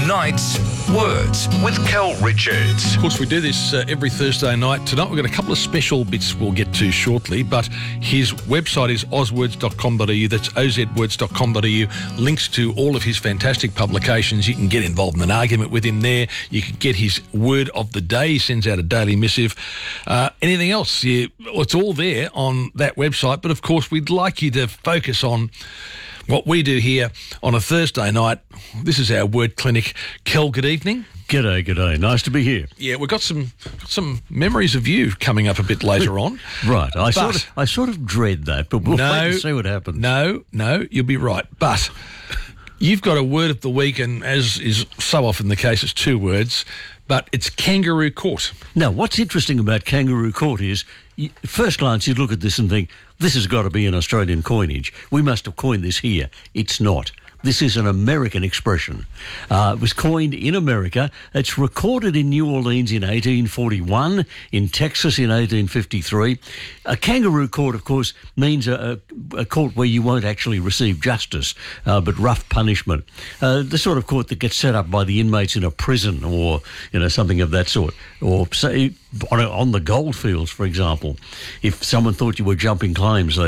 Tonight's Words with Kel Richards. Of course, we do this every Thursday night. Tonight we've got a couple of special bits we'll get to shortly, but his website is ozwords.com.au. That's ozwords.com.au. Links to all of his fantastic publications. You can get involved in an argument with him there. You can get his word of the day. He sends out a daily missive. Anything else, it's all there on that website. But, of course, we'd like you to focus on what we do here on a Thursday night. This is our word clinic. Kel, good evening. G'day. Nice to be here. Yeah, we've got some memories of you coming up a bit later on. Right. I sort of dread that, but we'll wait and see what happens. No, you'll be right. But you've got a word of the week, and as is so often the case, it's two words, but it's kangaroo court. Now, what's interesting about kangaroo court is, first glance, you'd look at this and think, this has got to be an Australian coinage. We must have coined this here. It's not. This is an American expression. It was coined in America. It's recorded in New Orleans in 1841, in Texas in 1853. A kangaroo court, of course, means a court where you won't actually receive justice, but rough punishment. The sort of court that gets set up by the inmates in a prison or, something of that sort. Or say on the goldfields, for example. If someone thought you were jumping claims,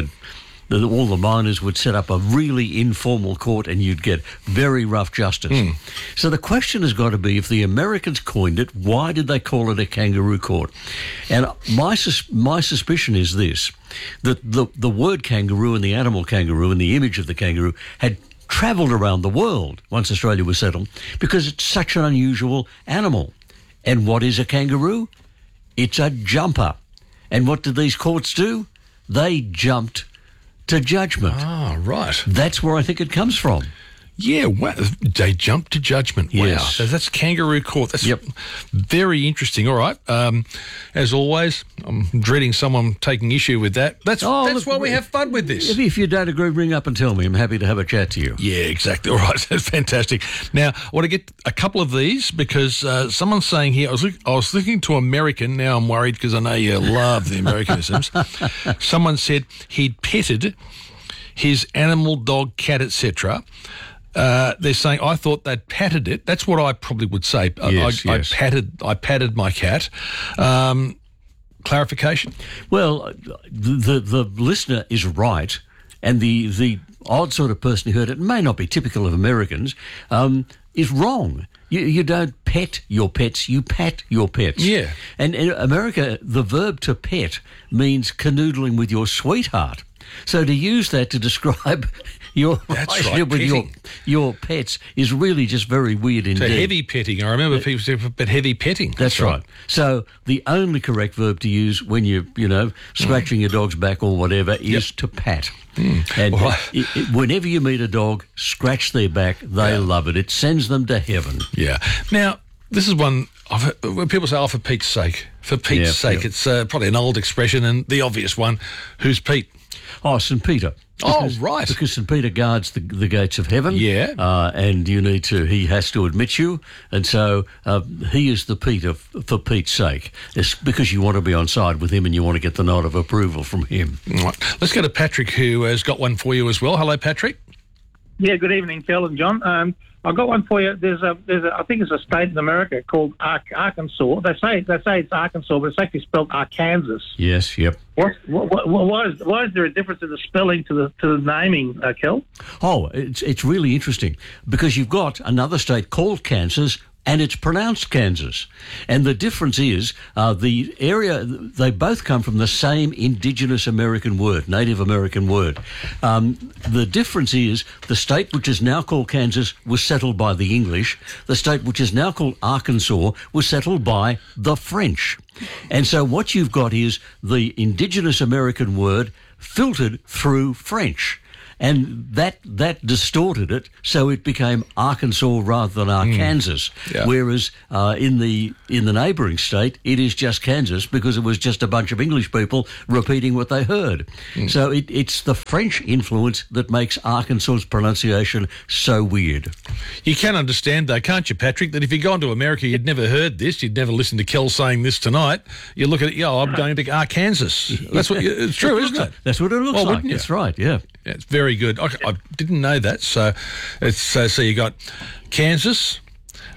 all the miners would set up a really informal court and you'd get very rough justice. So the question has got to be, if the Americans coined it, why did they call it a kangaroo court? And my suspicion is this, that the word kangaroo and the animal kangaroo and the image of the kangaroo had travelled around the world once Australia was settled because it's such an unusual animal. And what is a kangaroo? It's a jumper. And what did these courts do? They jumped to judgment. Ah, right. That's where I think it comes from. Yeah, wow. They jumped to judgment. Wow. Yes. So that's kangaroo court. That's very interesting. All right. As always, I'm dreading someone taking issue with that. That's why we have fun with this. If you don't agree, ring up and tell me. I'm happy to have a chat to you. Yeah, exactly. All right. That's fantastic. Now, I want to get a couple of these because someone's saying here, I was looking to American. Now I'm worried because I know you love the Americanisms. Someone said he'd petted his animal, dog, cat, etc. They're saying, I thought they'd patted it. That's what I probably would say. Yes. I patted my cat. Clarification? Well, the listener is right, and the odd sort of person who heard it may not be typical of Americans, is wrong. You don't pet your pets, you pat your pets. Yeah. And in America, the verb to pet means canoodling with your sweetheart. So to use that to describe your relationship with your pets is really just very weird indeed. So heavy petting. I remember people saying, but heavy petting. That's right. So the only correct verb to use when you're, scratching your dog's back or whatever is to pat. And whenever you meet a dog, scratch their back. They love it. It sends them to heaven. Yeah. Now, this is one when people say, for Pete's sake. For Pete's sake. It's probably an old expression and the obvious one. Who's Pete? Oh, St. Peter. Right. Because St. Peter guards the gates of heaven. Yeah. And he has to admit you. And so he is the Peter for Pete's sake. It's because you want to be on side with him and you want to get the nod of approval from him. Right. Let's go to Patrick, who has got one for you as well. Hello, Patrick. Yeah, good evening, Kel and John. I've got one for you. There's a I think it's a state in America called Arkansas. They say it's Arkansas, but it's actually spelled Arkansas. Yes, yep. Why is there a difference in the spelling to the naming, Kel? Oh, it's really interesting because you've got another state called Kansas, and it's pronounced Kansas. And the difference is the area, they both come from the same indigenous American word, Native American word. The difference is the state which is now called Kansas was settled by the English. The state which is now called Arkansas was settled by the French. And so what you've got is the indigenous American word filtered through French. And that distorted it, so it became Arkansas rather than Arkansas. Whereas in the neighbouring state, it is just Kansas because it was just a bunch of English people repeating what they heard. So it's the French influence that makes Arkansas's pronunciation so weird. You can understand, though, can't you, Patrick, that if you'd gone to America, you'd never heard this, you'd never listened to Kel saying this tonight. You look at it, I'm going to Arkansas. That's what it's true, isn't it? That's what it looks like. That's right, yeah. It's very good. I didn't know that. So it's so you got Kansas,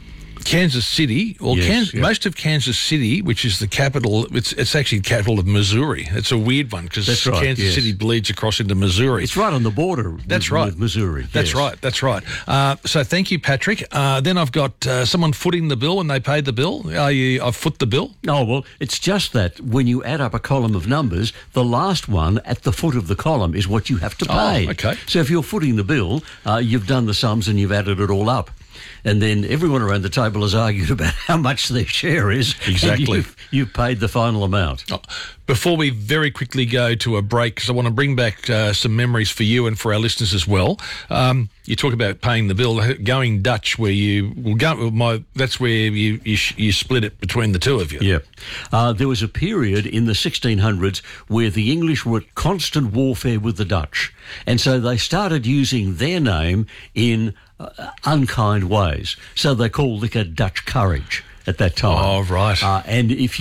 Kansas City, or Yes, yep. most of Kansas City, which is the capital, it's actually the capital of Missouri. It's a weird one because That's right, Kansas yes. City bleeds across into Missouri. It's right on the border. That's with, right. with Missouri. That's yes. right. So thank you, Patrick. Then I've got someone footing the bill when they paid the bill. I've foot the bill. Oh, well, it's just that when you add up a column of numbers, the last one at the foot of the column is what you have to pay. Oh, okay. So if you're footing the bill, you've done the sums and you've added it all up. And then everyone around the table has argued about how much their share is. Exactly. And you've paid the final amount. Oh, before we very quickly go to a break, because I want to bring back some memories for you and for our listeners as well. You talk about paying the bill, going Dutch, where you will go. That's where you split it between the two of you. Yeah. There was a period in the 1600s where the English were at constant warfare with the Dutch. And so they started using their name in unkind ways. So they called liquor Dutch courage at that time. Oh, right. And if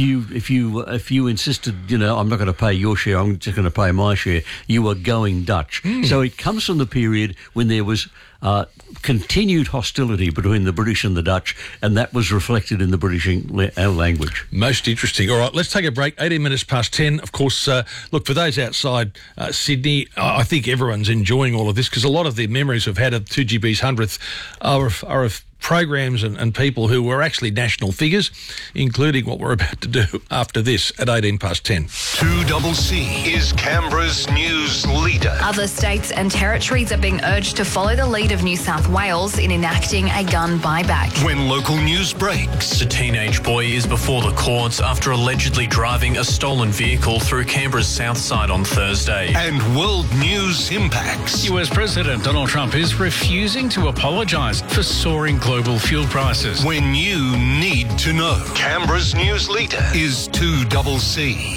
you insisted, I'm not going to pay your share, I'm just going to pay my share, you were going Dutch. So it comes from the period when there was continued hostility between the British and the Dutch, and that was reflected in the British language. Most interesting. All right, let's take a break. 18 minutes past 10. Of course, look, for those outside Sydney, I think everyone's enjoying all of this because a lot of the memories we've had of 2GB's 100th are of programs and people who were actually national figures, including what we're about to do after this at 18 past 10. 2CC is Canberra's news leader. Other states and territories are being urged to follow the lead of New South Wales in enacting a gun buyback. When local news breaks, A teenage boy is before the courts after allegedly driving a stolen vehicle through Canberra's south side on Thursday. and world news impacts. US President Donald Trump is refusing to apologise for soaring global fuel prices. When you need to know, Canberra's news leader is 2CC.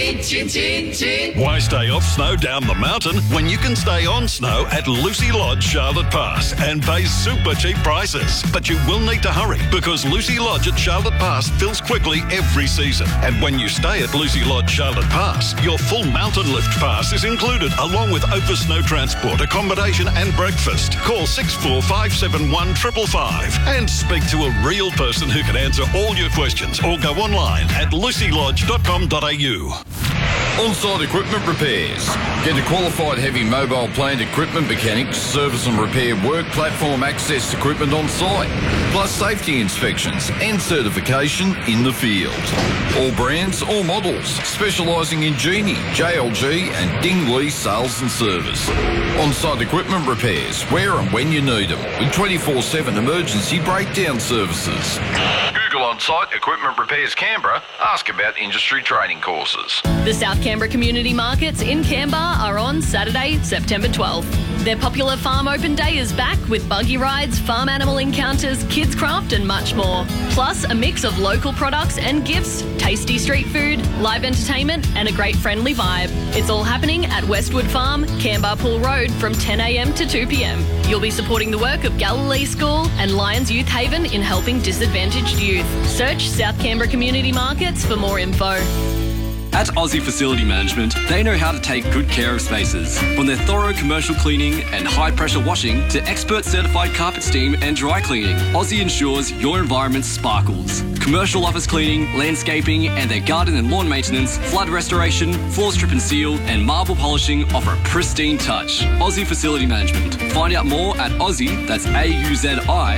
Why stay off snow down the mountain when you can stay on snow at Lucy Lodge, Charlotte Pass and pay super cheap prices? But you will need to hurry because Lucy Lodge at Charlotte Pass fills quickly every season. And when you stay at Lucy Lodge, Charlotte Pass, your full mountain lift pass is included along with over snow transport, accommodation and breakfast. Call 6457 555 and speak to a real person who can answer all your questions or go online at lucylodge.com.au. On-site equipment repairs. Get a qualified heavy mobile plant equipment mechanics, service and repair work platform access equipment on site, plus safety inspections and certification in the field. All brands, all models, specialising in Genie, JLG and Dingley sales and service. On-site equipment repairs, where and when you need them, with 24/7 emergency breakdown services. Google On-site Equipment Repairs Canberra. Ask about industry training courses. The South Canberra Community Markets in Canberra are on Saturday, September 12th. Their popular Farm Open Day is back with buggy rides, farm animal encounters, kids craft and much more. Plus a mix of local products and gifts, tasty street food, live entertainment and a great friendly vibe. It's all happening at Westwood Farm, Canberra Pool Road from 10 a.m. to 2 p.m. You'll be supporting the work of Galilee School and Lions Youth Haven in helping disadvantaged youth. Search South Canberra Community Markets for more info. At Aussie Facility Management, they know how to take good care of spaces. From their thorough commercial cleaning and high-pressure washing to expert certified carpet steam and dry cleaning, Aussie ensures your environment sparkles. Commercial office cleaning, landscaping, and their garden and lawn maintenance, flood restoration, floor strip and seal, and marble polishing offer a pristine touch. Aussie Facility Management. Find out more at Aussie, that's AUZI,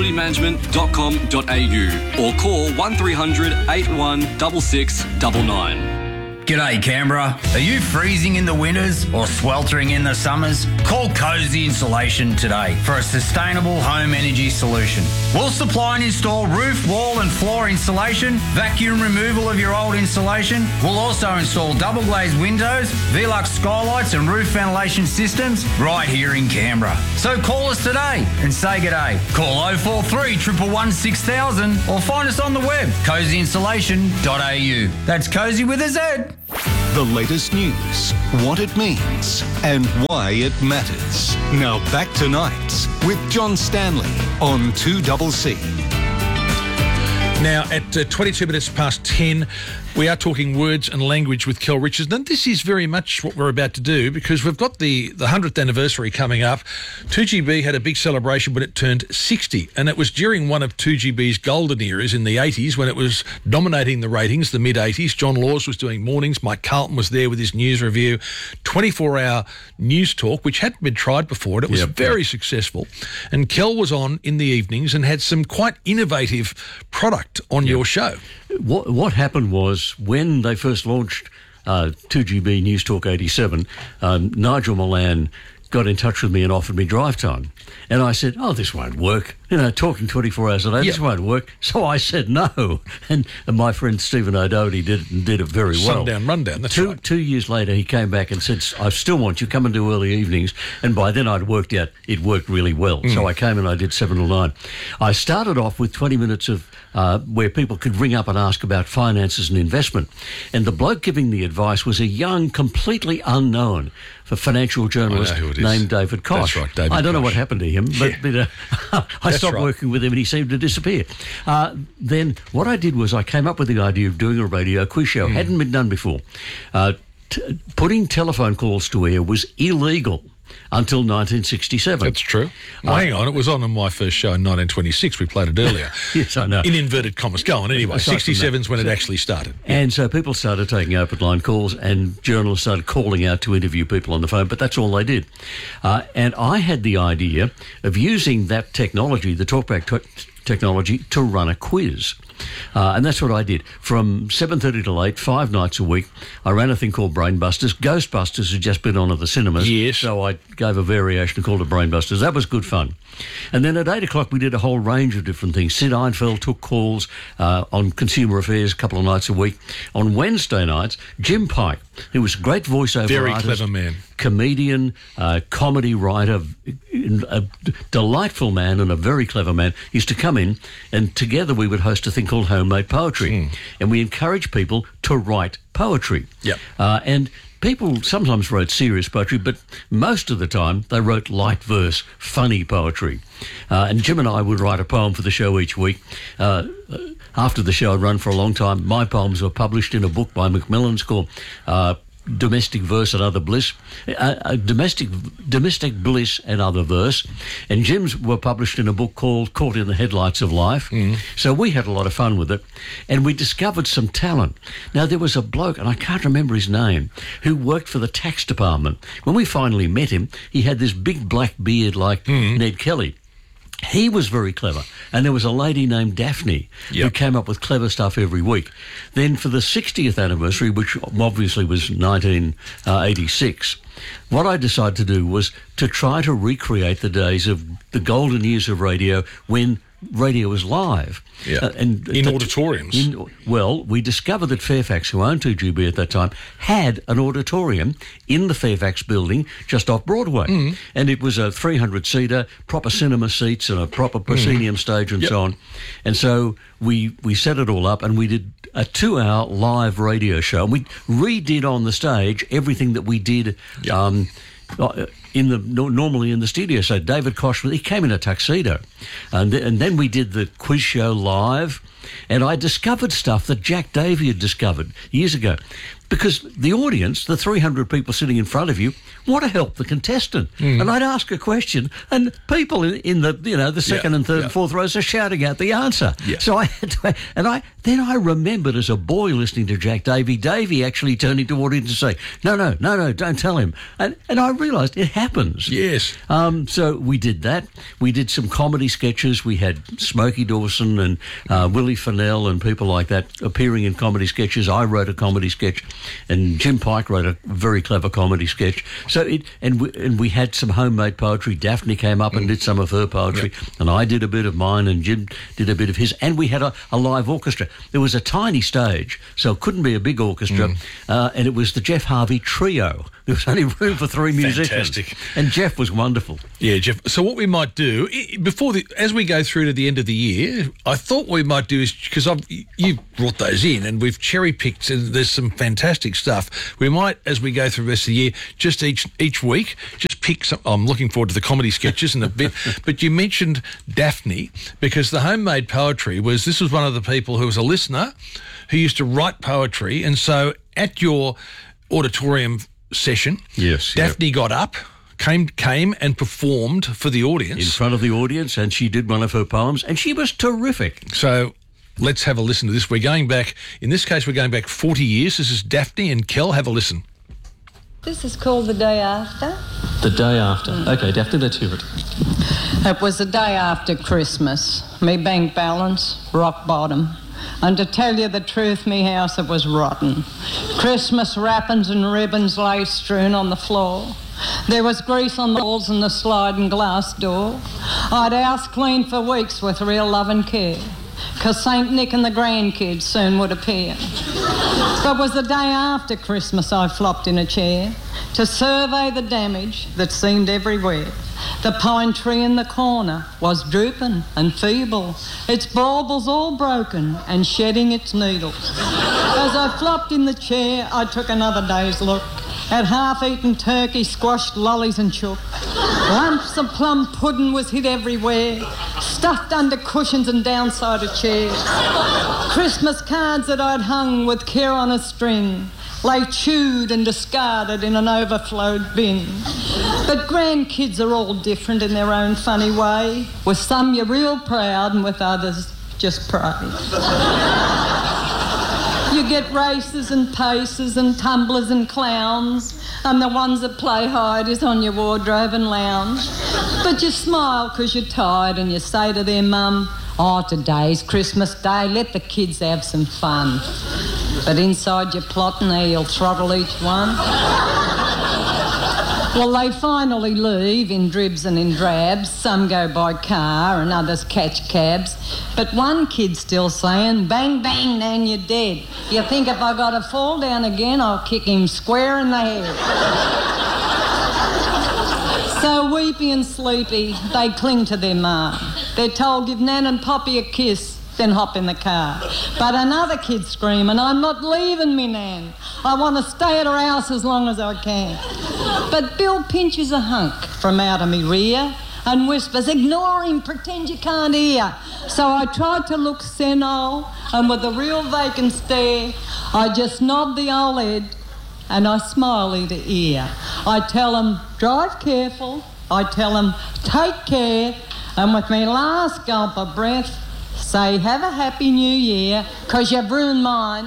facilitymanagement.com.au or call 1300 81 6699. G'day Canberra. Are you freezing in the winters or sweltering in the summers? Call Cozy Insulation today for a sustainable home energy solution. We'll supply and install roof, wall and floor insulation, vacuum removal of your old insulation. We'll also install double glazed windows, Velux skylights and roof ventilation systems right here in Canberra. So call us today and say g'day. Call 043 111 6000 or find us on the web, cozyinsulation.au. That's Cozy with a Z. The latest news, what it means, and why it matters. Now back to Nights with John Stanley on 2CC. Now, at 22 minutes past 10, We are talking words and language with Kel Richards, and this is very much what we're about to do because we've got the 100th anniversary coming up. 2GB had a big celebration when it turned 60, and it was during one of 2GB's golden eras in the 80s when it was dominating the ratings, the mid-80s. John Laws was doing mornings, Mike Carlton was there with his news review, 24-hour news talk, which hadn't been tried before, and it was very successful. And Kel was on in the evenings and had some quite innovative product on your show. What happened was when they first launched 2GB News Talk 87, Nigel Milan got in touch with me and offered me drive time. And I said, this won't work. Talking 24 hours a day, this won't work. So I said no. And my friend Stephen O'Doherty did it very well. Sundown Rundown, that's right. 2 years later, he came back and said, I still want you, come and do early evenings. And by then I'd worked out it worked really well. So I came and I did 7 till 9. I started off with 20 minutes of where people could ring up and ask about finances and investment. And the bloke giving the advice was a young, completely unknown for financial journalist named David Koch. That's right, David I don't know Koch. what happened to him, but I stopped working with him and he seemed to disappear. Then what I did was I came up with the idea of doing a radio quiz show. Hadn't been done before. Putting telephone calls to air was illegal until 1967. That's true. Well, hang on, it was on my first show in 1926. We played it earlier. Yes, I know. In inverted commas. Go on, anyway. 67's when it actually started. And so people started taking open line calls and journalists started calling out to interview people on the phone, but that's all they did. And I had the idea of using that technology, the talkback technology, to run a quiz. And that's what I did. From 7:30 till 8, 5 nights a week, I ran a thing called Brainbusters. Ghostbusters had just been on at the cinemas. Yes. So I gave a variation called it Brainbusters. That was good fun. And then at 8 o'clock, we did a whole range of different things. Sid Einfeld took calls on consumer affairs a couple of nights a week. On Wednesday nights, Jim Pike, who was a great voiceover Very artist, clever man. comedian, comedy writer, a delightful man and a very clever man, used to come in and together we would host a thing called Homemade Poetry. And we encourage people to write poetry. Yep. And people sometimes wrote serious poetry, but most of the time they wrote light verse, funny poetry. And Jim and I would write a poem for the show each week. After the show had run for a long time, my poems were published in a book by Macmillan's called Domestic Verse and Other Bliss, Domestic Bliss and Other Verse, and Jim's were published in a book called Caught in the Headlights of Life. So we had a lot of fun with it, and we discovered some talent. Now, there was a bloke, and I can't remember his name, who worked for the tax department. When we finally met him, he had this big black beard like Ned Kelly. He was very clever. And there was a lady named Daphne who came up with clever stuff every week. Then for the 60th anniversary, which obviously was 1986, what I decided to do was to try to recreate the days of the golden years of radio when radio was live. And in auditoriums. Well, we discovered that Fairfax, who owned 2GB at that time, had an auditorium in the Fairfax building just off Broadway. And it was a 300-seater, proper cinema seats and a proper proscenium stage and so on. And so we set it all up and we did a 2-hour live radio show. And we redid on the stage everything that we did normally in the studio. So David Koch, he came in a tuxedo, and then we did the quiz show live, and I discovered stuff that Jack Davey had discovered years ago. Because the audience, the 300 people sitting in front of you, want to help the contestant. And I'd ask a question, and people in the second and third and fourth rows are shouting out the answer. So I had to, then I remembered as a boy listening to Jack Davey, Davey actually turning to audience and say, no, don't tell him. And I realised it happens. Yes. So we did that. We did some comedy sketches. We had Smokey Dawson and Willie Fennell and people like that appearing in comedy sketches. I wrote a comedy sketch. And Jim Pike wrote a very clever comedy sketch. So we had some homemade poetry. Daphne came up and did some of her poetry, and I did a bit of mine, and Jim did a bit of his. And we had a live orchestra. There was a tiny stage, so it couldn't be a big orchestra, and it was the Jeff Harvey Trio There was only room for 3 musicians. Fantastic. And Jeff was wonderful. Yeah, Jeff. So what we might do, as we go through to the end of the year, I thought what we might do is, because you brought those in and we've cherry-picked and there's some fantastic stuff. We might, as we go through the rest of the year, just each week, just pick some. I'm looking forward to the comedy sketches in a bit. But you mentioned Daphne, because the homemade poetry this was one of the people who was a listener who used to write poetry. And so at your auditorium session, yes, Daphne got up, came and performed for the audience. In front of the audience, and she did one of her poems, and she was terrific. So let's have a listen to this. We're going back 40 years. This is Daphne and Kel. Have a listen. This is called The Day After. The Day After. Okay, Daphne, let's hear it. It was the day after Christmas. Me bank balance, rock bottom. And to tell you the truth, me house, it was rotten. Christmas wrappings and ribbons lay strewn on the floor. There was grease on the walls and the sliding glass door. I'd house cleaned for weeks with real love and care, 'cause St. Nick and the grandkids soon would appear. But it was the day after Christmas I flopped in a chair to survey the damage that seemed everywhere. The pine tree in the corner was drooping and feeble, its baubles all broken and shedding its needles. As I flopped in the chair, I took another day's look at half-eaten turkey, squashed lollies and chook. Lumps of plum pudding was hid everywhere, stuffed under cushions and downside of chairs. Christmas cards that I'd hung with care on a string lay chewed and discarded in an overflowed bin. But grandkids are all different in their own funny way. With some you're real proud and with others just pray. You get races and paces and tumblers and clowns, and the ones that play hide is on your wardrobe and lounge. But you smile 'cause you're tired and you say to their mum, "Oh, today's Christmas Day, let the kids have some fun." But inside you're plotting how you'll throttle each one. Well, they finally leave in dribs and in drabs. Some go by car and others catch cabs. But one kid's still saying, "Bang, bang, Nan, you're dead. You think if I got to fall down again, I'll kick him square in the head." So weepy and sleepy, they cling to their ma. They're told, "Give Nan and Poppy a kiss, then hop in the car." But another kid's screaming, "I'm not leaving me Nan. I want to stay at her house as long as I can." But Bill pinches a hunk from out of me rear and whispers, "Ignore him, pretend you can't hear." So I tried to look senile, and with a real vacant stare, I just nod the old head and I smile ear to ear. I tell him, "Drive careful." I tell him, "Take care." And with me last gulp of breath, say, "Have a happy new year, 'cause you've ruined mine."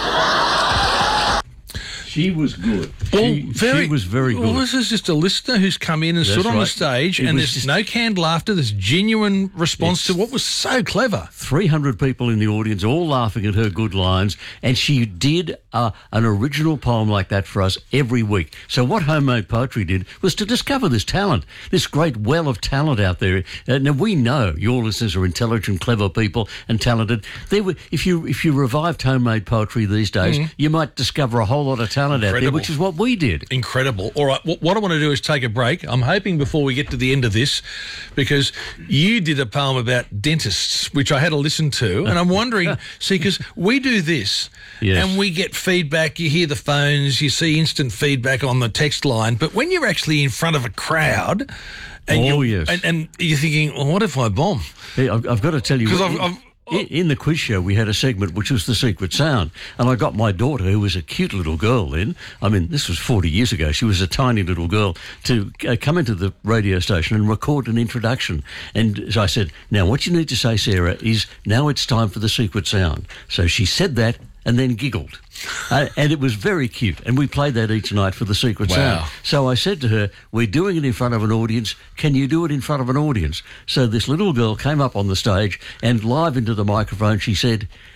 She was good. She was very good. Well, this is just a listener who's come in and stood on the stage, and there's no canned laughter. There's genuine response to what was so clever. 300 people in the audience all laughing at her good lines, and she did an original poem like that for us every week. So what Homemade Poetry did was to discover this talent, this great well of talent out there. Now, we know your listeners are intelligent, clever people and talented. If you revived Homemade Poetry these days, you might discover a whole lot of talent out there, which is what we did. Incredible. All right, what I want to do is take a break. I'm hoping before we get to the end of this, because you did a poem about dentists, which I had to listen to, and I'm wondering, see, because we do this, and we get feedback, you hear the phones, you see instant feedback on the text line, but when you're actually in front of a crowd, and you're thinking, well, what if I bomb? Yeah, I've got to tell you, because in the quiz show, we had a segment which was the secret sound, and I got my daughter, who was a cute little girl then, I mean, this was 40 years ago, she was a tiny little girl, to come into the radio station and record an introduction. And as I said, now what you need to say, Sarah, is now it's time for the secret sound. So she said that and then giggled. And it was very cute. And we played that each night for the secret sound. So I said to her, we're doing it in front of an audience. Can you do it in front of an audience? So this little girl came up on the stage and live into the microphone she said,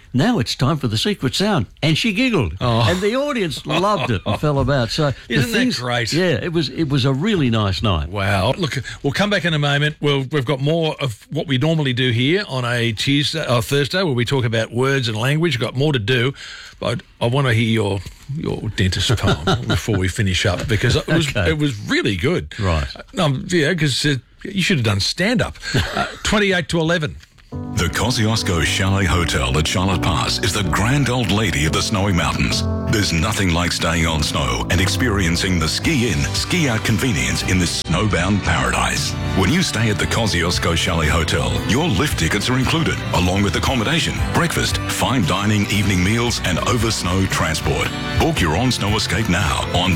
now it's time for the secret sound. And she giggled. And the audience loved it and fell about. So Isn't that great? Yeah, it was a really nice night. Wow. Look, we'll come back in a moment. We've got more of what we normally do here on a Thursday, where we talk about words and language. We've got more to do. But I want to hear your dentist poem before we finish up, because it was really good. Right. Because you should have done stand-up. 28 to 11. The Kosciuszko Chalet Hotel at Charlotte Pass is the grand old lady of the snowy mountains. There's nothing like staying on snow and experiencing the ski-in, ski-out convenience in this snowbound paradise. When you stay at the Kosciuszko Chalet Hotel, your lift tickets are included, along with accommodation, breakfast, fine dining, evening meals, and over-snow transport. Book your on-snow escape now on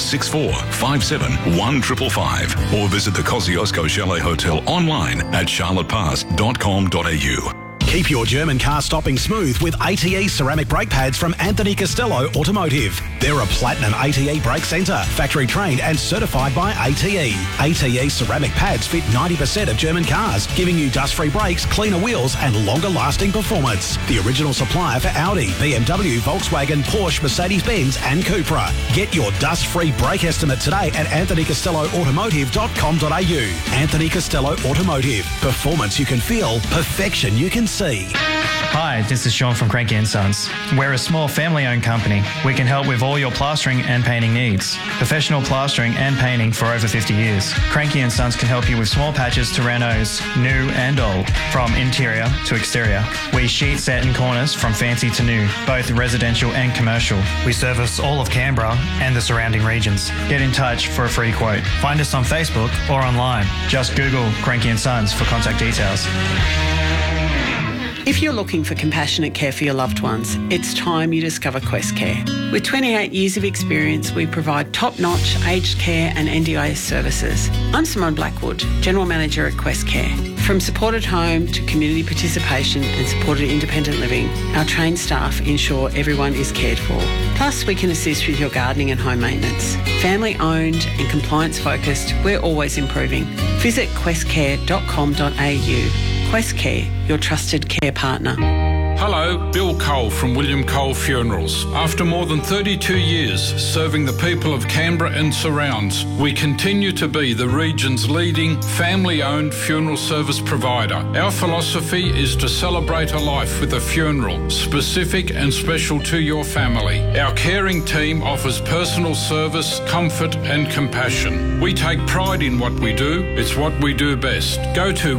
6457-1555 or visit the Kosciuszko Chalet Hotel online at charlottepass.com.au. Keep your German car stopping smooth with ATE ceramic brake pads from Anthony Costello Automotive. They're a platinum ATE brake centre, factory trained and certified by ATE. ATE ceramic pads fit 90% of German cars, giving you dust-free brakes, cleaner wheels and longer-lasting performance. The original supplier for Audi, BMW, Volkswagen, Porsche, Mercedes-Benz and Cupra. Get your dust-free brake estimate today at anthonycostelloautomotive.com.au. Anthony Costello Automotive. Performance you can feel, perfection you can see. Hi, this is Sean from Cranky & Sons. We're a small family-owned company. We can help with all your plastering and painting needs. Professional plastering and painting for over 50 years. Cranky & Sons can help you with small patches to renos, new and old, from interior to exterior. We sheet, set and corners from fancy to new, both residential and commercial. We service all of Canberra and the surrounding regions. Get in touch for a free quote. Find us on Facebook or online. Just Google Cranky & Sons for contact details. If you're looking for compassionate care for your loved ones, it's time you discover Quest Care. With 28 years of experience, we provide top-notch aged care and NDIS services. I'm Simone Blackwood, General Manager at Quest Care. From supported home to community participation and supported independent living, our trained staff ensure everyone is cared for. Plus, we can assist with your gardening and home maintenance. Family-owned and compliance-focused, we're always improving. Visit questcare.com.au. Quest Care, your trusted care partner. Hello, Bill Cole from William Cole Funerals. After more than 32 years serving the people of Canberra and surrounds, we continue to be the region's leading family-owned funeral service provider. Our philosophy is to celebrate a life with a funeral, specific and special to your family. Our caring team offers personal service, comfort and compassion. We take pride in what we do. It's what we do best. Go to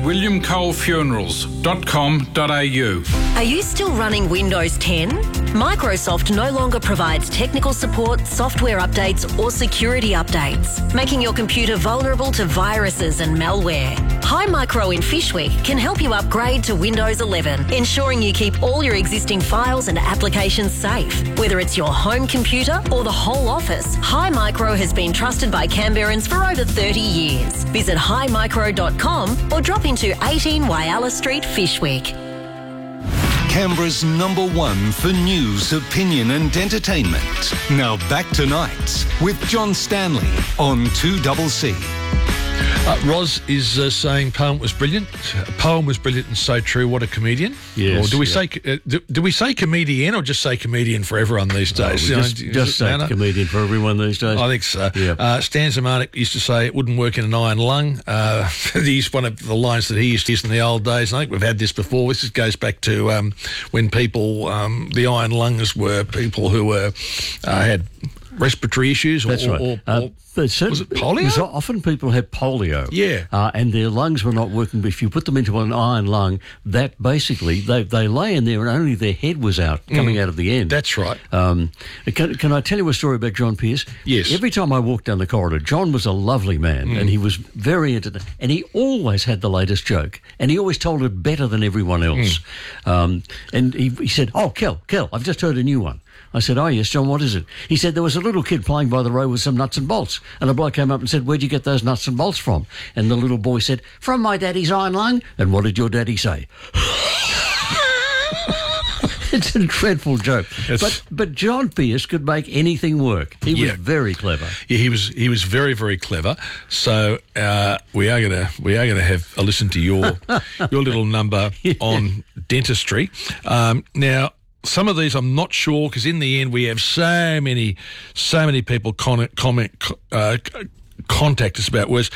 williamcolefunerals.com.au. Are you still running Windows 10? Microsoft no longer provides technical support, software updates or security updates, making your computer vulnerable to viruses and malware. Hi Micro in Fishwick can help you upgrade to Windows 11, ensuring you keep all your existing files and applications safe. Whether it's your home computer or the whole office, Hi Micro has been trusted by Canberrans for over 30 years. Visit highmicro.com or drop into 18 Whyalla Street, Fishwick. Canberra's #1 for news, opinion and entertainment. Now back to Nights with John Stanley on 2CC. Roz is saying poem was brilliant. Poem was brilliant and so true. What a comedian! Yes. Or do we say do we say comedian or just say comedian for everyone these days? Just say comedian for everyone these days. I think so. Yeah. Stan Zemanek used to say it wouldn't work in an iron lung. He's one of the lines that he used to use in the old days. I think we've had this before. This goes back to when people, the iron lungs were people who were had respiratory issues. That's right. Was it polio? So often people have polio. Yeah. And their lungs were not working. But if you put them into an iron lung, that basically, they lay in there and only their head was out, coming out of the end. That's right. Can I tell you a story about John Pearce? Yes. Every time I walked down the corridor, John was a lovely man and he was very entertaining. And he always had the latest joke. And he always told it better than everyone else. And he said, "Oh, Kel, I've just heard a new one." I said, "Oh, yes, John, what is it?" He said, "There was a little kid playing by the road with some nuts and bolts." And a bloke came up and said, "Where'd you get those nuts and bolts from?" And the little boy said, "From my daddy's iron lung." And what did your daddy say? It's a dreadful joke. But John Pearce could make anything work. He was very clever. Yeah, he was very, very clever. So we are gonna have a listen to your little number on dentistry. Now, some of these I'm not sure, because in the end we have so many people contact us about words.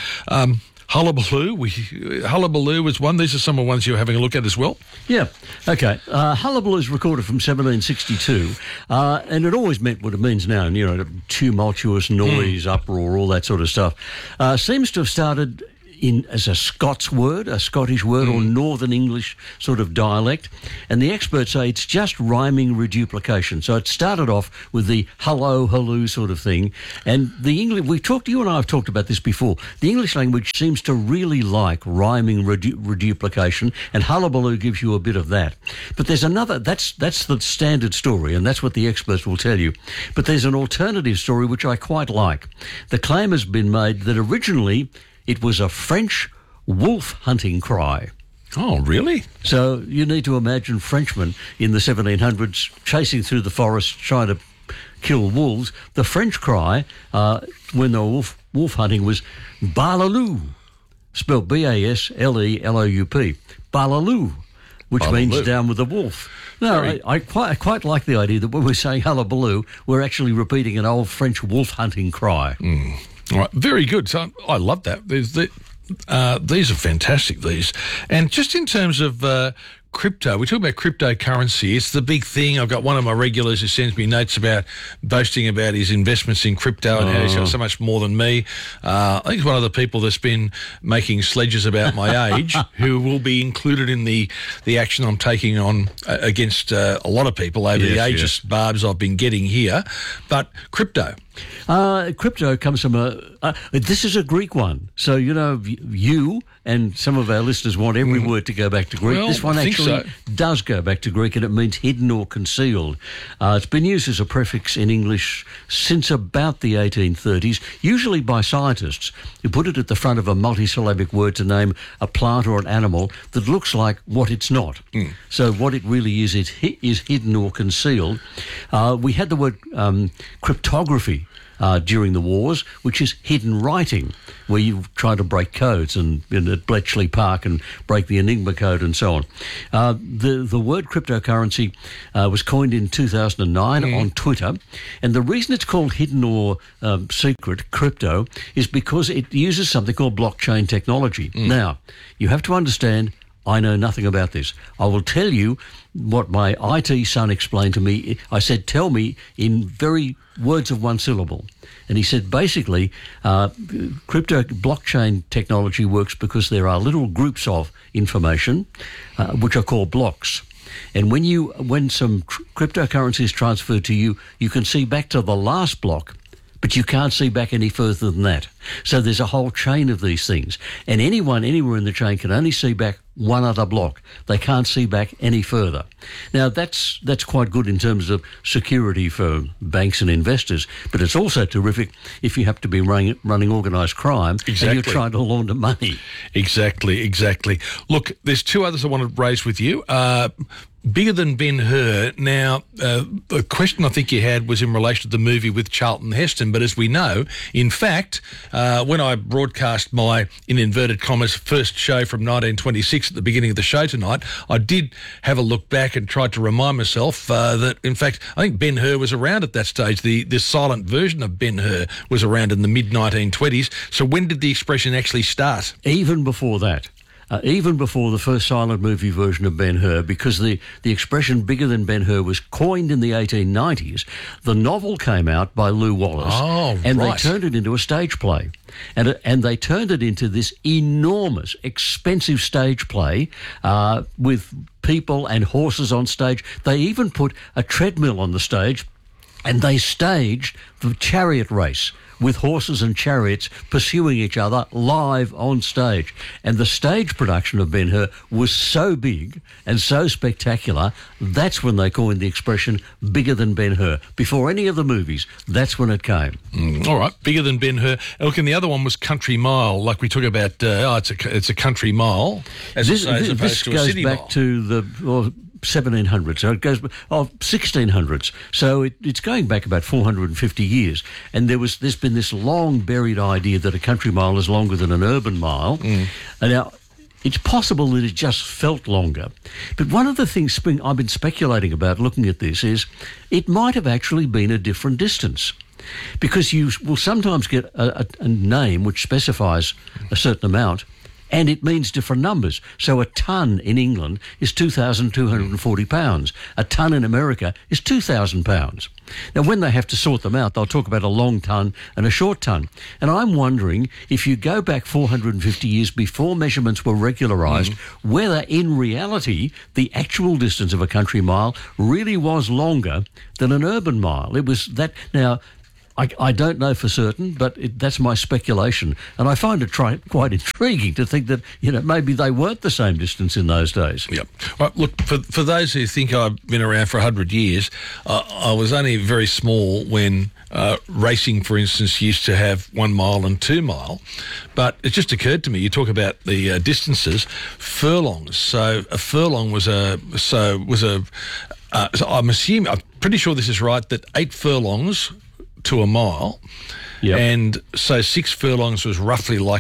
Hullabaloo was one. These are some of the ones you're having a look at as well. Yeah. Okay. Hullabaloo is recorded from 1762, and it always meant what it means now, tumultuous noise, uproar, all that sort of stuff. Seems to have started as a Scots word, a Scottish word, or Northern English sort of dialect. And the experts say it's just rhyming reduplication. So it started off with the hello, halloo sort of thing. And the English, you and I have talked about this before. The English language seems to really like rhyming reduplication, and hullabaloo gives you a bit of that. But there's another, that's the standard story, and that's what the experts will tell you. But there's an alternative story which I quite like. The claim has been made that originally it was a French wolf hunting cry. Oh, really? So you need to imagine Frenchmen in the 1700s chasing through the forest trying to kill wolves. The French cry when they were wolf hunting was balaloo, spelled B-A-S-L-E-L-O-U-P, balaloo, which means down with the wolf. No, I quite like the idea that when we're saying hullabaloo, we're actually repeating an old French wolf hunting cry. All right, very good. So I love that. These are fantastic, these. And just in terms of crypto, we talk about cryptocurrency. It's the big thing. I've got one of my regulars who sends me notes about boasting about his investments in crypto and how he's got so much more than me. I think he's one of the people that's been making sledges about my age who will be included in the action I'm taking on against a lot of people over the ageist barbs I've been getting here. But crypto. Crypto comes from this is a Greek one. So, you and some of our listeners want every word to go back to Greek. Well, this one actually does go back to Greek, and it means hidden or concealed. It's been used as a prefix in English since about the 1830s, usually by scientists who put it at the front of a multisyllabic word to name a plant or an animal that looks like what it's not. So what it really is hidden or concealed. We had the word cryptography during the wars, which is hidden writing, where you try to break codes and at Bletchley Park and break the Enigma code and so on. The word cryptocurrency was coined in 2009 on Twitter, and the reason it's called hidden or secret crypto is because it uses something called blockchain technology. Now, you have to understand, I know nothing about this. I will tell you what my IT son explained to me. I said, tell me in very words of one syllable. And he said, basically, crypto blockchain technology works because there are little groups of information, which are called blocks. And when some cryptocurrency is transferred to you, you can see back to the last block, but you can't see back any further than that. So there's a whole chain of these things. And anyone anywhere in the chain can only see back one other block. They can't see back any further. Now, that's quite good in terms of security for banks and investors, but it's also terrific if you have to be running organised crime and you're trying to launder money. Exactly. Look, there's two others I want to raise with you. Bigger Than Ben-Hur. Now, the question I think you had was in relation to the movie with Charlton Heston, but as we know, in fact, when I broadcast my, in inverted commas, first show from 1926 at the beginning of the show tonight, I did have a look back and tried to remind myself that, in fact, I think Ben-Hur was around at that stage. The silent version of Ben-Hur was around in the mid-1920s. So when did the expression actually start? Even before that. Even before the first silent movie version of Ben-Hur, because the expression Bigger Than Ben-Hur was coined in the 1890s. The novel came out by Lew Wallace, and they turned it into a stage play. And they turned it into this enormous, expensive stage play with people and horses on stage. They even put a treadmill on the stage, and they staged the chariot race with horses and chariots pursuing each other live on stage. And the stage production of Ben-Hur was so big and so spectacular, that's when they coined the expression Bigger Than Ben-Hur. Before any of the movies, that's when it came. All right, Bigger Than Ben-Hur. Look, and the other one was Country Mile, like we talk about, it's a country mile as opposed to a city mile. This goes back to the 1700s, so it goes 1600s. So it's going back about 450 years, and there's been this long buried idea that a country mile is longer than an urban mile. And now, it's possible that it just felt longer. But one of the things I've been speculating about looking at this is it might have actually been a different distance. Because you will sometimes get a name which specifies a certain amount, and it means different numbers. So a tonne in England is 2,240 pounds. A tonne in America is 2,000 pounds. Now, when they have to sort them out, they'll talk about a long tonne and a short tonne. And I'm wondering, if you go back 450 years before measurements were regularised, whether in reality the actual distance of a country mile really was longer than an urban mile. It was that. Now, I don't know for certain, but that's my speculation. And I find it quite intriguing to think that, maybe they weren't the same distance in those days. Yep. Well, look, for those who think I've been around for 100 years, I was only very small when racing, for instance, used to have 1 mile and 2 mile. But it just occurred to me, you talk about the distances, furlongs. So a furlong was so I'm pretty sure this is right, that 8 furlongs to a mile, and so 6 furlongs was roughly like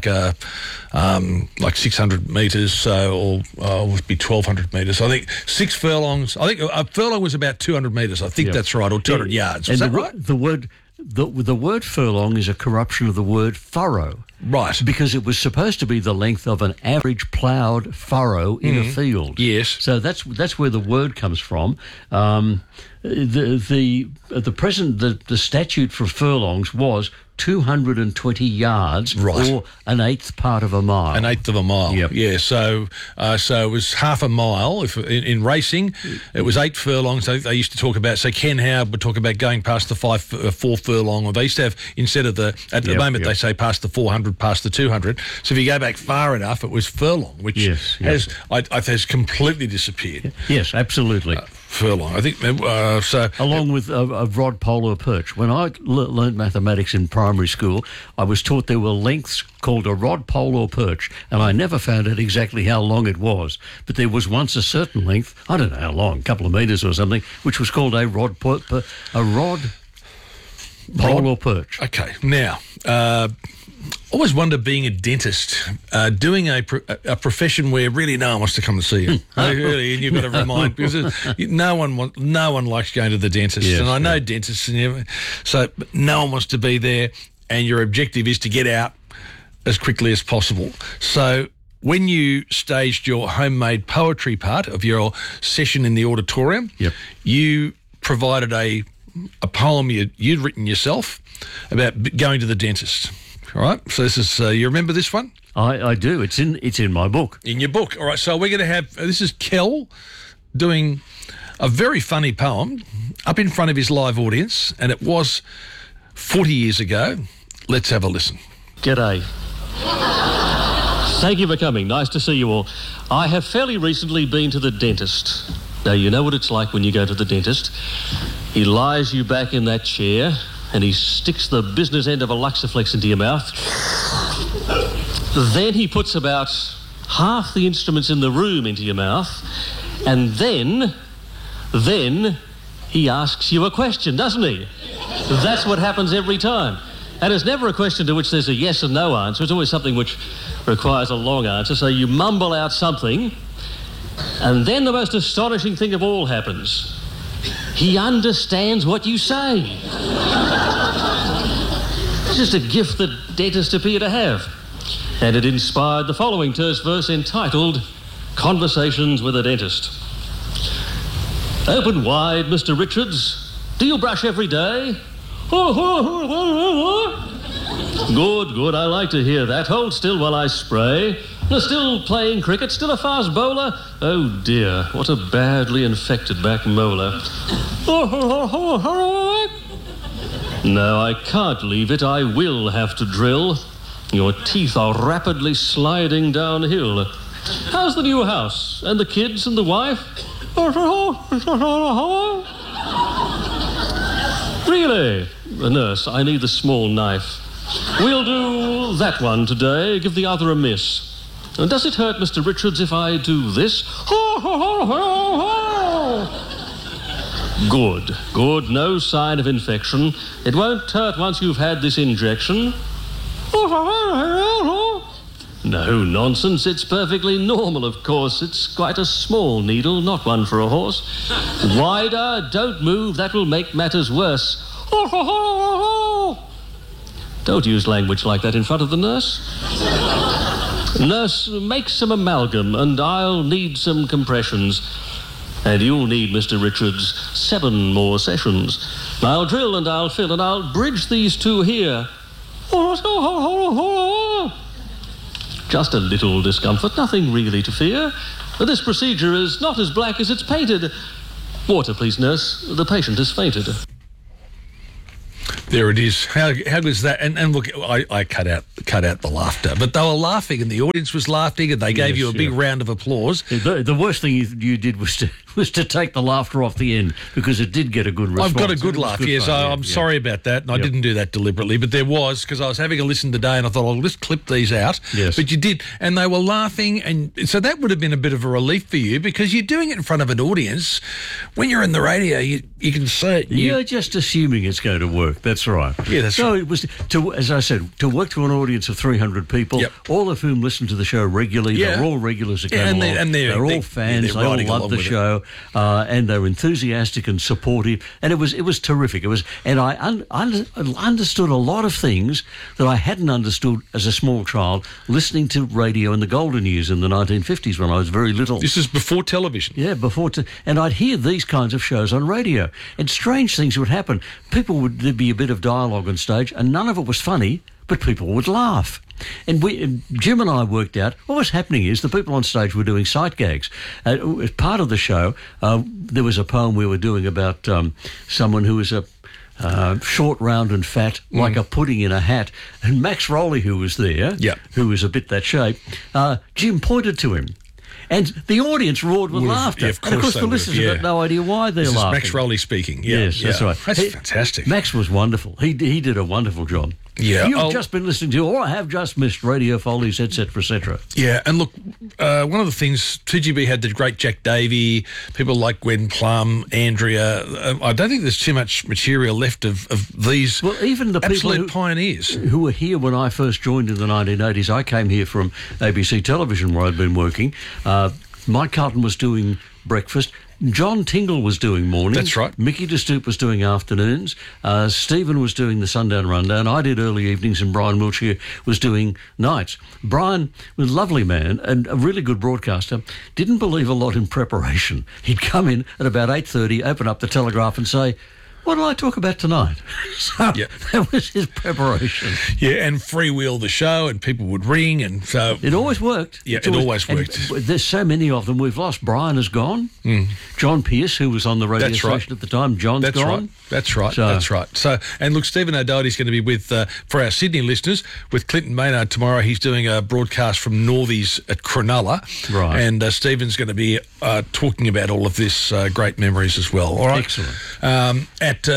600 metres, or would be 1,200 metres. I think 6 furlongs. I think a furlong was about 200 metres. I think that's right, or 200 yards. Is that right? The word furlong is a corruption of the word furrow. Right. Because it was supposed to be the length of an average ploughed furrow in a field. Yes. So that's where the word comes from. The statute for furlongs was 220 yards, or an eighth part of a mile. An eighth of a mile. Yep. Yeah. So it was half a mile. If in racing, it was 8 furlongs. They used to talk about. So Ken Howard would talk about going past the 4 furlong, or they used to have, instead of the moment they say past the 400, past the 200. So if you go back far enough, it was furlong, which has completely disappeared. Yes, absolutely. Furlong, I think. So along with a rod, pole, or perch. When I learned mathematics in primary school, I was taught there were lengths called a rod, pole, or perch, and I never found out exactly how long it was. But there was once a certain length, I don't know how long, a couple of metres or something, which was called a rod, pole, or perch. Okay, now. Always wonder, being a dentist, doing a profession where really no one wants to come to see you. Really, and you've got to remind, because no one likes going to the dentist, and I know dentists, so no one wants to be there, and your objective is to get out as quickly as possible. So when you staged your homemade poetry part of your session in the auditorium, you provided a poem you'd written yourself about going to the dentist. All right, so this is, you remember this one? I do. It's in my book. In your book. All right, so we're going to have, this is Kel doing a very funny poem up in front of his live audience, and it was 40 years ago. Let's have a listen. G'day. Thank you for coming. Nice to see you all. I have fairly recently been to the dentist. Now, you know what it's like when you go to the dentist. He lies you back in that chair, and he sticks the business end of a Luxaflex into your mouth. Then he puts about half the instruments in the room into your mouth, and then he asks you a question, doesn't he? That's what happens every time. And it's never a question to which there's a yes and no answer. It's always something which requires a long answer. So you mumble out something, and then the most astonishing thing of all happens. He understands what you say. It's just a gift that dentists appear to have. And it inspired the following terse verse entitled Conversations with a Dentist. Open wide, Mr. Richards. Do you brush every day? Good, I like to hear that. Hold still while I spray. Still playing cricket, still a fast bowler? Oh dear, what a badly infected back molar. No, I can't leave it. I will have to drill. Your teeth are rapidly sliding downhill. How's the new house? And the kids and the wife? Really? Nurse, I need the small knife. We'll do that one today. Give the other a miss. Does it hurt, Mr. Richards, if I do this? Good. No sign of infection. It won't hurt once you've had this injection. No, no, nonsense. It's perfectly normal, of course. It's quite a small needle, not one for a horse. Wider, don't move, that will make matters worse. Don't use language like that in front of the nurse. Nurse, make some amalgam, and I'll need some compressions. And you'll need, Mr. Richards, 7 more sessions. I'll drill and I'll fill and I'll bridge these two here. Just a little discomfort, nothing really to fear. This procedure is not as black as it's painted. Water, please, nurse. The patient has fainted. There it is. How good is that? And look, I cut out the laughter, but they were laughing, and the audience was laughing, and they gave you a big round of applause. The worst thing you did was to take the laughter off the end, because it did get a good response. I've got a good laugh, yes. I'm sorry about that, and I didn't do that deliberately, but there was, because I was having a listen today, and I thought, I'll just clip these out. Yes. But you did, and they were laughing, and so that would have been a bit of a relief for you, because you're doing it in front of an audience. When you're in the radio, you can see it. You're just assuming it's going to work. That's right. Yeah, that's so right. It was, as I said, to work to an audience of 300 people, all of whom listen to the show regularly. Yeah. They're all regulars that Yeah, come and along. they're all fans. They all love the show, and they're enthusiastic and supportive. And it was terrific. It was, and I understood a lot of things that I hadn't understood as a small child listening to radio in the golden years in the 1950s when I was very little. This is before television. Yeah, and I'd hear these kinds of shows on radio, and strange things would happen. There'd be a bit of dialogue on stage, and none of it was funny, but people would laugh. And Jim and I worked out what was happening is the people on stage were doing sight gags. As part of the show, there was a poem we were doing about someone who was a short, round and fat, like a pudding in a hat. And Max Rowley, who was there, who was a bit that shape, Jim pointed to him. And the audience roared with laughter. Yeah, of course, and of course the listeners have got no idea why they're laughing. This is Max Rowley speaking. Yeah, yes, that's right. That's fantastic. Max was wonderful. He did a wonderful job. Yeah, You've just been listening to, or I have just missed Radio Follies, etc., etc. Yeah, and look, one of the things, 2GB had the great Jack Davey, people like Gwen Plum, Andrea. I don't think there's too much material left of these even the absolute pioneers. Who were here when I first joined in the 1980s. I came here from ABC Television, where I'd been working. Mike Carlton was doing breakfast. John Tingle was doing mornings. That's right. Mickey De Stoop was doing afternoons. Stephen was doing the Sundown Rundown. I did early evenings, and Brian Wiltshire was doing nights. Brian was a lovely man and a really good broadcaster. Didn't believe a lot in preparation. He'd come in at about 8:30, open up the Telegraph and say, "What will I talk about tonight?" So that was his preparation. Yeah, and freewheel the show, and people would ring, and so it always worked. Yeah, it always worked. There's so many of them. We've lost. Brian is gone. John Pierce, who was on the radio station at the time, John's gone. That's right. So, and look, Stephen O'Doherty's going to be with, for our Sydney listeners, with Clinton Maynard tomorrow. He's doing a broadcast from Northies at Cronulla. Right. And Stephen's going to be talking about all of this great memories as well. All right. Excellent.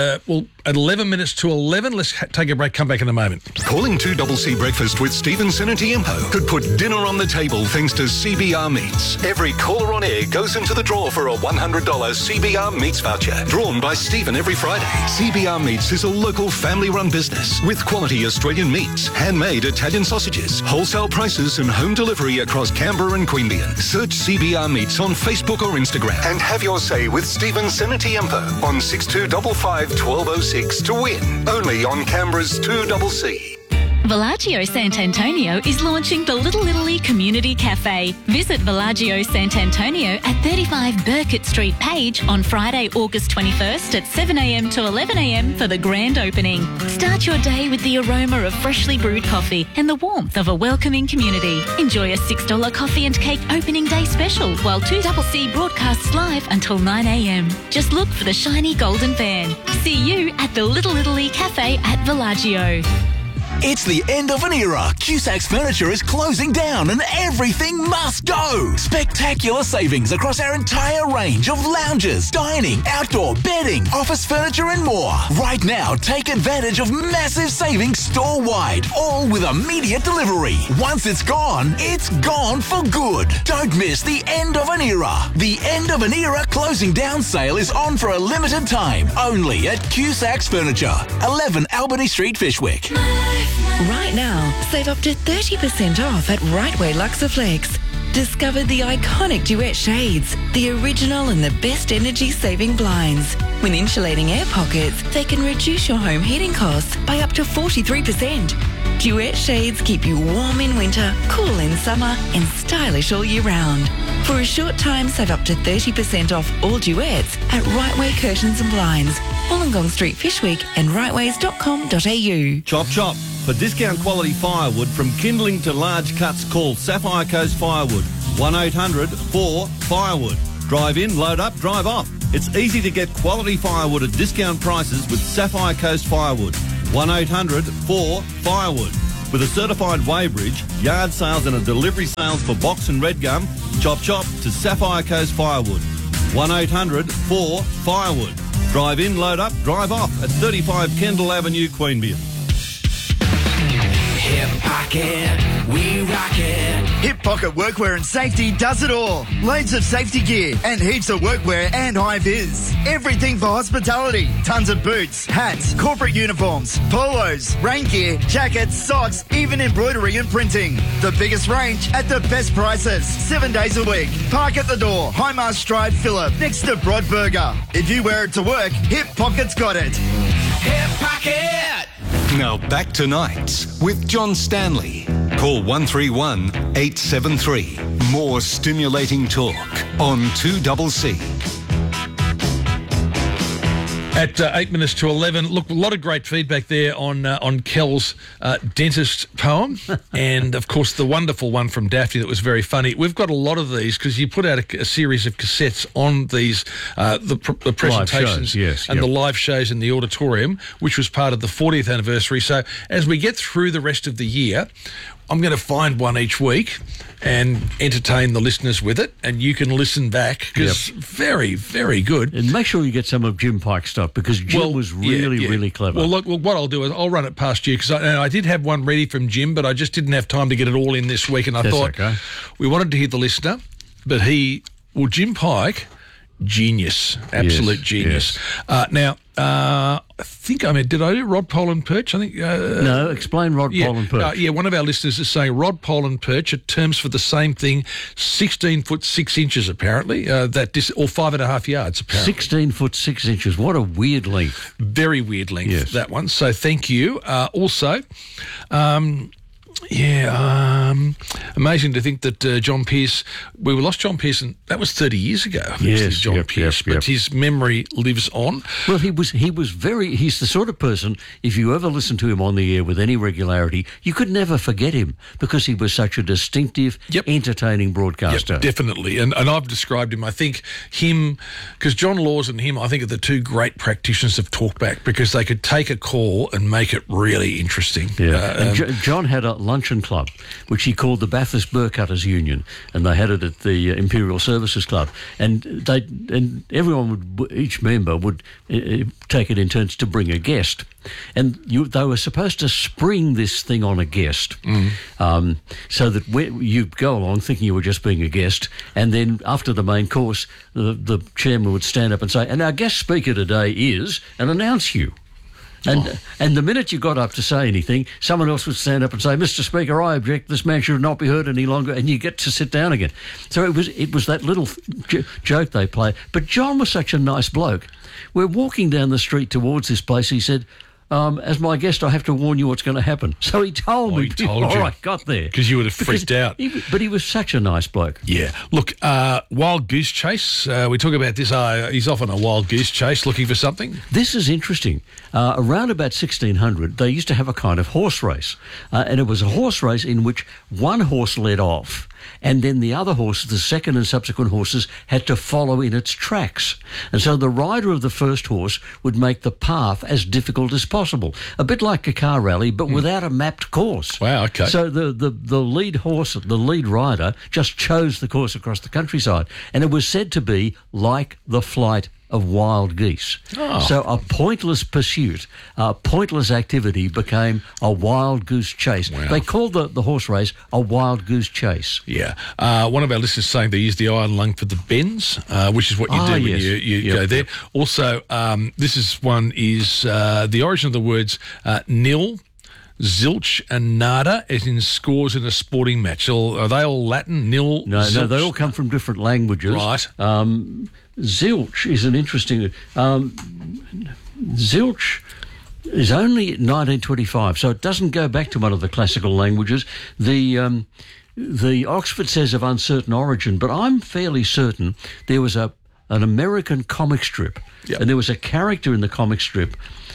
At 11 minutes to 11, let's take a break, come back in a moment. Calling 2CC Breakfast with Stephen Senatiempo could put dinner on the table thanks to CBR Meats. Every caller on air goes into the draw for a $100 CBR Meats voucher, drawn by Stephen every Friday. CBR Meats is a local family-run business with quality Australian meats, handmade Italian sausages, wholesale prices and home delivery across Canberra and Queanbeyan. Search CBR Meats on Facebook or Instagram and have your say with Stephen Senatiempo on 6255 1206 to win. Only on Canberra's 2CC. Villaggio Sant'Antonio is launching the Little Italy Community Cafe. Visit Villaggio Sant'Antonio at 35 Burkett Street, Page on Friday, August 21st at 7am to 11am for the grand opening. Start your day with the aroma of freshly brewed coffee and the warmth of a welcoming community. Enjoy a $6 coffee and cake opening day special while 2CC broadcasts live until 9am. Just look for the shiny golden van. See you at the Little Italy Cafe at Villaggio. It's the end of an era. Cusac's Furniture is closing down and everything must go. Spectacular savings across our entire range of lounges, dining, outdoor, bedding, office furniture and more. Right now, take advantage of massive savings store-wide, all with immediate delivery. Once it's gone for good. Don't miss the end of an era. The end of an era closing down sale is on for a limited time, only at Cusac's Furniture, 11 Albany Street, Fishwick. Right now, save up to 30% off at Rightway Luxaflex. Discover the iconic Duet shades, the original and the best energy-saving blinds. With insulating air pockets, they can reduce your home heating costs by up to 43%. Duet shades keep you warm in winter, cool in summer, and stylish all year round. For a short time, save up to 30% off all Duets at Rightway Curtains and Blinds, Wollongong Street, Fishwick, and rightways.com.au. Chop chop. For discount quality firewood from kindling to large cuts, call Sapphire Coast Firewood. 1-800-4-FIREWOOD. Drive in, load up, drive off. It's easy to get quality firewood at discount prices with Sapphire Coast Firewood. 1-800-4-FIREWOOD. With a certified weighbridge, yard sales and a delivery sales for box and red gum, chop chop to Sapphire Coast Firewood. 1-800-4-FIREWOOD. Drive in, load up, drive off at 35 Kendall Avenue, Queanbeyan. Hip Pocket, we rock it. Hip Pocket Workwear and Safety does it all. Loads of safety gear and heaps of workwear and high vis. Everything for hospitality. Tons of boots, hats, corporate uniforms, polos, rain gear, jackets, socks, even embroidery and printing. The biggest range at the best prices. 7 days a week. Park at the door. Highmast Drive, Phillip, next to Broadburger. If you wear it to work, Hip Pocket's got it. Hip Pocket! Now back to Nights with John Stanley. Call 131 873. More stimulating talk on 2CC. At 8 minutes to 11, look, a lot of great feedback there on Kel's dentist poem, and of course the wonderful one from Daphne that was very funny. We've got a lot of these because you put out a series of cassettes on these the presentations the live shows in the auditorium, which was part of the 40th anniversary. So as we get through the rest of the year, I'm going to find one each week and entertain the listeners with it, and you can listen back because very, very good. And make sure you get some of Jim Pike's stuff because Jim was really clever. Well, look, what I'll do is I'll run it past you because I did have one ready from Jim, but I just didn't have time to get it all in this week, and I thought we wanted to hear the listener, but Jim Pike, genius, absolute genius. Now, I think did I do Rod Pole and Perch? I think no. Explain Rod Pole and Perch. One of our listeners is saying Rod Pole and Perch are terms for the same thing. 16 foot 6 inches apparently. Or 5.5 yards apparently. 16 foot 6 inches. What a weird length. Very weird length. That one. So thank you. Also. Amazing to think that John Pearce, we lost John Pearce, and that was 30 years ago. John Pearce, but his memory lives on. Well, he's the sort of person, if you ever listen to him on the air with any regularity, you could never forget him because he was such a distinctive, entertaining broadcaster. Yep, definitely. And I've described him, I think him, because John Laws and him, I think are the two great practitioners of talkback because they could take a call and make it really interesting. Yeah. John had a luncheon club, which he called the Bathurst Burcutters Union, and they had it at the Imperial Services Club, and each member would take it in turns to bring a guest, and they were supposed to spring this thing on a guest, so that you'd go along thinking you were just being a guest, and then after the main course, the chairman would stand up and say, "And our guest speaker today is," and announce you. And the minute you got up to say anything, someone else would stand up and say, "Mr. Speaker, I object. This man should not be heard any longer," and you get to sit down again. So it was that little joke they play. But John was such a nice bloke. We're walking down the street towards this place. He said, "As my guest, I have to warn you what's going to happen." So he told me before I got there. Because you would have freaked out. But he was such a nice bloke. Yeah. Look, wild goose chase. We talk about this. He's off on a wild goose chase looking for something. This is interesting. Around about 1600, they used to have a kind of horse race. And it was a horse race in which one horse led off, and then the other horses, the second and subsequent horses, had to follow in its tracks. And so the rider of the first horse would make the path as difficult as possible. A bit like a car rally, but without a mapped course. Wow, okay. So the lead horse, the lead rider, just chose the course across the countryside. And it was said to be like the flight of wild geese. Oh. So a pointless pursuit, a pointless activity became a wild goose chase. Wow. They called the horse race a wild goose chase. Yeah. One of our listeners saying they use the iron lung for the bends, which is what you do when you go there. Also, the origin of the words nil, zilch and nada, as in scores in a sporting match. Are they all Latin? Nil? No, zilch? no, they all come from different languages. Right. Zilch is an interesting... zilch is only 1925, so it doesn't go back to one of the classical languages. The Oxford says of uncertain origin, but I'm fairly certain there was an American comic strip, and there was a character in the comic strip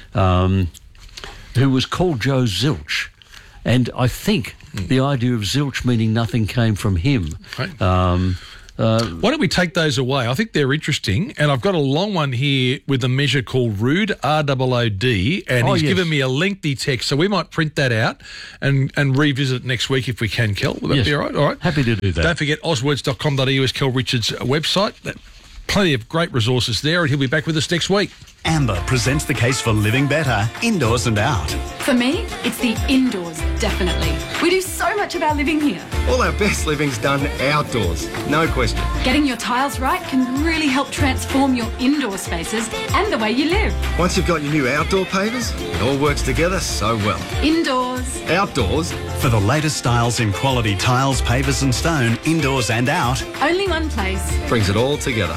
who was called Joe Zilch, and I think the idea of zilch meaning nothing came from him. Right. Why don't we take those away? I think they're interesting, and I've got a long one here with a measure called Rood, ROOD, and he's given me a lengthy text, so we might print that out and revisit it next week if we can, Kel. Will that be all right? All right. Happy to do that. Don't forget oswords.com.au is Kel Richards' website. Plenty of great resources there, and he'll be back with us next week. Amber presents the case for living better, indoors and out. For me, it's the indoors, definitely. We do so much of our living here. All our best living's done outdoors, no question. Getting your tiles right can really help transform your indoor spaces and the way you live. Once you've got your new outdoor pavers, it all works together so well. Indoors. Outdoors. For the latest styles in quality tiles, pavers and stone, indoors and out. Only one place. Brings it all together.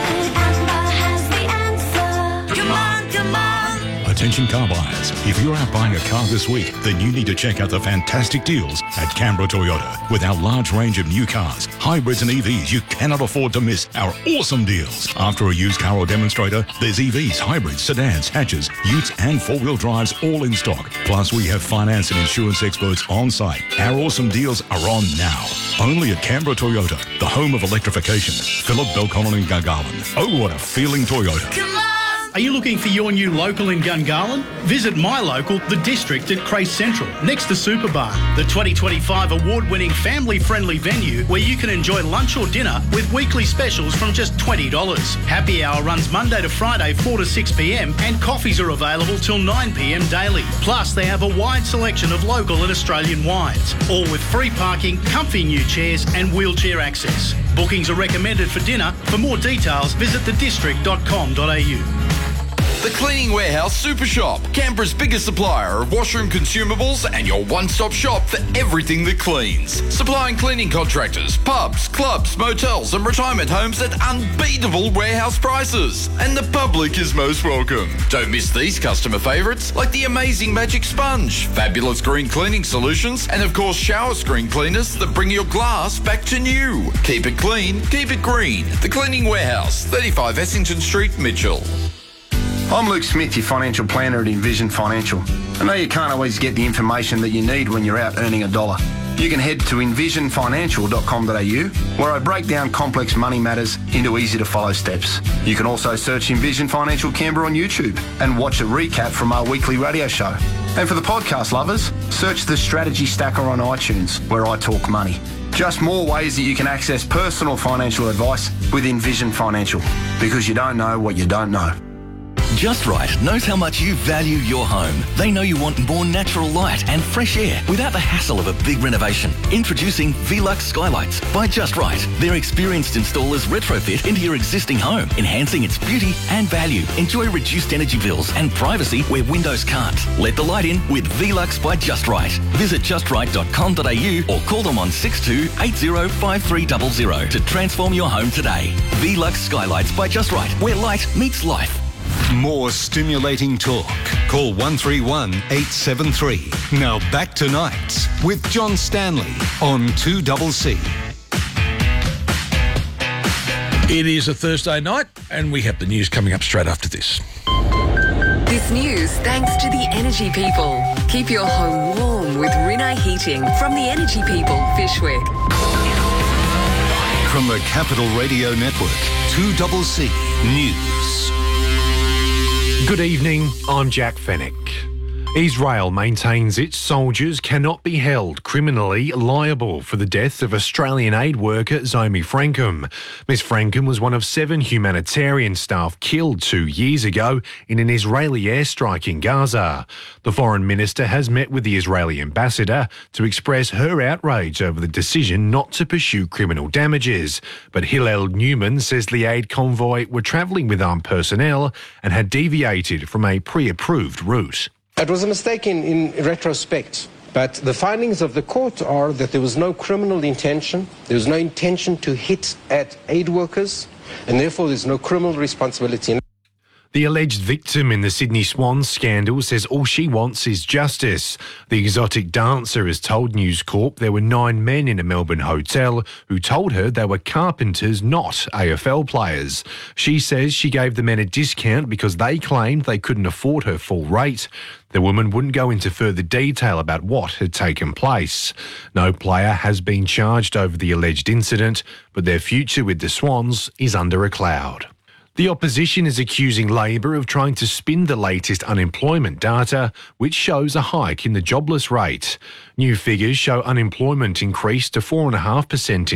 Attention car buyers, if you're out buying a car this week, then you need to check out the fantastic deals at Canberra Toyota. With our large range of new cars, hybrids and EVs, you cannot afford to miss our awesome deals. After a used car or demonstrator, there's EVs, hybrids, sedans, hatches, utes and four-wheel drives all in stock. Plus, we have finance and insurance experts on site. Our awesome deals are on now. Only at Canberra Toyota, the home of electrification. Phillip, Belconnen and Gungahlin. Oh, what a feeling Toyota. Come on! Are you looking for your new local in Gungahlin? Visit my local, The District at Crace Central, next to Superbar, the 2025 award-winning family-friendly venue where you can enjoy lunch or dinner with weekly specials from just $20. Happy hour runs Monday to Friday 4 to 6 p.m. and coffees are available till 9 p.m. daily. Plus, they have a wide selection of local and Australian wines, all with free parking, comfy new chairs and wheelchair access. Bookings are recommended for dinner. For more details, visit thedistrict.com.au. The Cleaning Warehouse Super Shop, Canberra's biggest supplier of washroom consumables and your one-stop shop for everything that cleans. Supplying cleaning contractors, pubs, clubs, motels and retirement homes at unbeatable warehouse prices. And the public is most welcome. Don't miss these customer favourites like the amazing Magic Sponge, fabulous green cleaning solutions and of course shower screen cleaners that bring your glass back to new. Keep it clean, keep it green. The Cleaning Warehouse, 35 Essington Street, Mitchell. I'm Luke Smith, your financial planner at Envision Financial. I know you can't always get the information that you need when you're out earning a dollar. You can head to envisionfinancial.com.au, where I break down complex money matters into easy-to-follow steps. You can also search Envision Financial Canberra on YouTube and watch a recap from our weekly radio show. And for the podcast lovers, search the Strategy Stacker on iTunes, where I talk money. Just more ways that you can access personal financial advice with Envision Financial, because you don't know what you don't know. Just Right knows how much you value your home. They know you want more natural light and fresh air without the hassle of a big renovation. Introducing Velux Skylights by Just Right. Their experienced installers retrofit into your existing home, enhancing its beauty and value. Enjoy reduced energy bills and privacy where windows can't. Let the light in with Velux by Just Right. Visit justright.com.au or call them on 62805300 to transform your home today. Velux Skylights by Just Right, where light meets life. More stimulating talk. Call 131 873. Now back to Nights with John Stanley on 2CC. It is a Thursday night and we have the news coming up straight after this. This news thanks to the Energy People. Keep your home warm with Rinnai Heating from the Energy People, Fishwick. From the Capital Radio Network, 2CC News. Good evening, I'm Jack Fennick. Israel maintains its soldiers cannot be held criminally liable for the death of Australian aid worker Zomi Frankum. Ms Frankum was one of 7 humanitarian staff killed 2 years ago in an Israeli airstrike in Gaza. The Foreign Minister has met with the Israeli ambassador to express her outrage over the decision not to pursue criminal damages. But Hillel Newman says the aid convoy were travelling with armed personnel and had deviated from a pre-approved route. It was a mistake in retrospect, but the findings of the court are that there was no criminal intention, there was no intention to hit at aid workers, and therefore there's no criminal responsibility. The alleged victim in the Sydney Swans scandal says all she wants is justice. The exotic dancer has told News Corp there were 9 men in a Melbourne hotel who told her they were carpenters, not AFL players. She says she gave the men a discount because they claimed they couldn't afford her full rate. The woman wouldn't go into further detail about what had taken place. No player has been charged over the alleged incident, but their future with the Swans is under a cloud. The opposition is accusing Labor of trying to spin the latest unemployment data, which shows a hike in the jobless rate. New figures show unemployment increased to 4.5% in